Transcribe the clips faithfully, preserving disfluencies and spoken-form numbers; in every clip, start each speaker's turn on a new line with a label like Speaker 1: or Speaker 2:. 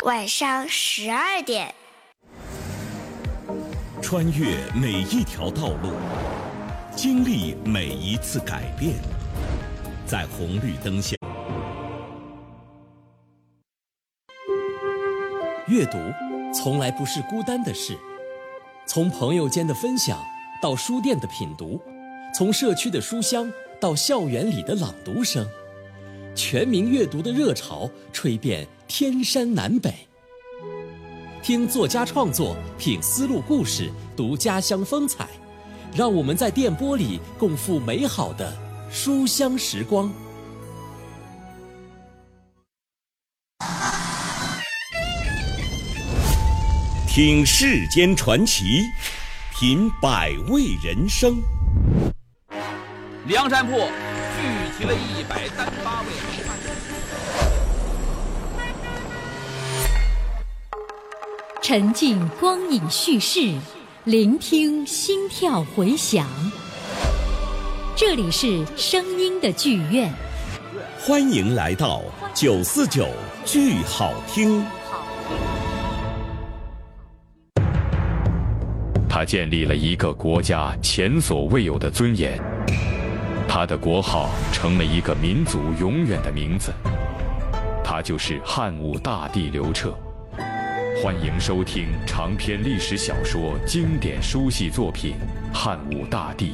Speaker 1: 晚上十二点。
Speaker 2: 穿越每一条道路，经历每一次改变，在红绿灯下。
Speaker 3: 阅读从来不是孤单的事，从朋友间的分享到书店的品读，从社区的书香到校园里的朗读声，全民阅读的热潮吹遍天山南北。听作家创作，品丝路故事，读家乡风采，让我们在电波里共赴美好的书香时光。
Speaker 2: 听世间传奇，品百味人生。
Speaker 4: 梁山泊聚集了一百三十八位好汉。
Speaker 5: 沉浸光影叙事，聆听心跳回响。这里是声音的剧院，
Speaker 2: 欢迎来到九四九剧好听。
Speaker 6: 他建立了一个国家前所未有的尊严，他的国号成了一个民族永远的名字，他就是汉武大帝刘彻。欢迎收听长篇历史小说经典书系作品《汉武大帝》。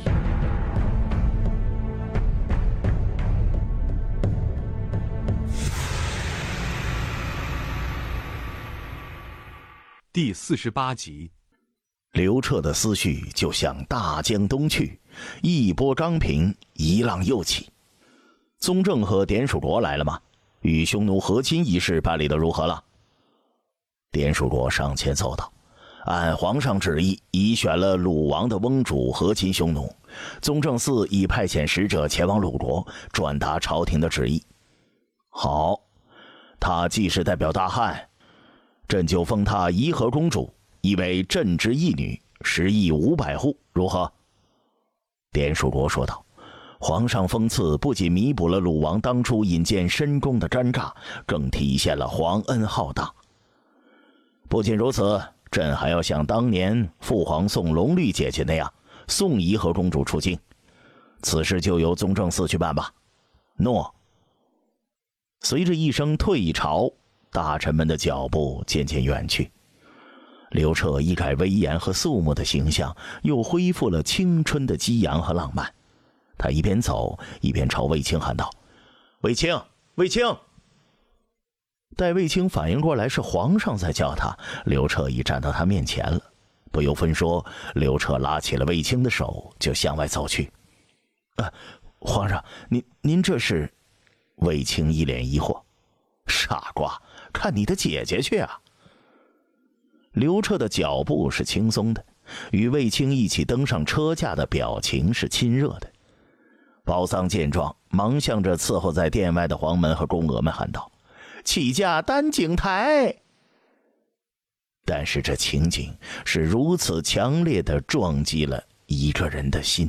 Speaker 7: 第四十八集。
Speaker 8: 刘彻的思绪就向大江东去，一波刚平，一浪又起。宗正和典属国来了吗？与匈奴和亲一事办理得如何了？典属国上前奏道：按皇上旨意，已选了鲁王的翁主和亲匈奴。宗正寺已派遣使者前往鲁国，转达朝廷的旨意。好，他既是代表大汉，朕就封他颐和公主，以为朕之义女，食邑五百户，如何？典属国说道：皇上封赐不仅弥补了鲁王当初引荐申公的尴尬，更体现了皇恩浩大。不仅如此，朕还要像当年父皇送龙绿姐姐那样，送颐和公主出京。此事就由宗正寺去办吧。诺。随着一声退朝，大臣们的脚步渐渐远去。刘彻一改威严和肃穆的形象，又恢复了青春的激扬和浪漫。他一边走一边朝卫青喊道：卫青，卫青！待卫青反应过来是皇上在叫他，刘彻已站到他面前了。不由分说，刘彻拉起了卫青的手，就向外走去。啊，皇上，您您这是？卫青一脸疑惑。傻瓜，看你的姐姐去啊！刘彻的脚步是轻松的，与卫青一起登上车架的表情是亲热的。包桑见状，忙向着伺候在殿外的黄门和宫娥们喊道：起驾丹景台！但是这情景是如此强烈地撞击了一个人的心。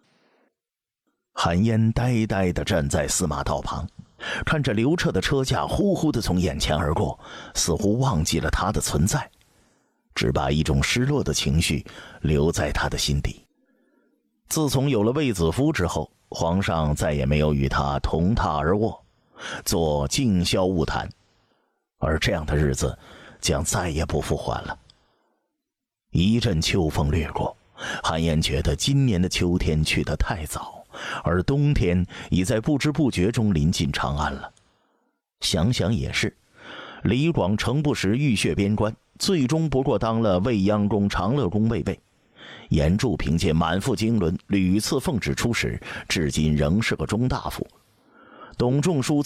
Speaker 8: 韩嫣呆呆地站在司马道旁，看着刘彻的车驾呼呼地从眼前而过，似乎忘记了他的存在，只把一种失落的情绪留在他的心底。自从有了卫子夫之后，皇上再也没有与他同榻而卧，做静宵晤谈，而这样的日子将再也不复还了。一阵秋风掠过，韩嫣觉得今年的秋天去得太早，而冬天已在不知不觉中临近长安了。想想也是，李广诚不识浴血边关，最终不过当了未央宫长乐宫卫尉。严柱凭借满腹经纶，屡次奉旨出使，至今仍是个中大夫。董仲舒